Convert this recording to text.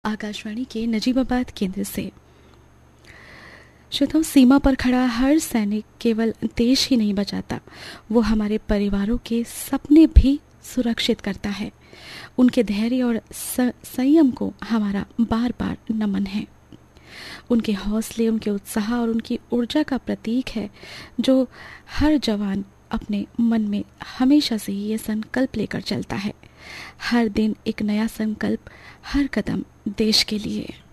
आकाशवाणी के नजीबाबाद केंद्र से। श्रोताओं, सीमा पर खड़ा हर सैनिक केवल देश ही नहीं बचाता, वो हमारे परिवारों के सपने भी सुरक्षित करता है। उनके धैर्य और संयम को हमारा बार बार नमन है। उनके हौसले, उनके उत्साह और उनकी ऊर्जा का प्रतीक है, जो हर जवान अपने मन में हमेशा से ही ये संकल्प लेकर चलता है, हर दिन एक नया संकल्प, हर कदम देश के लिए।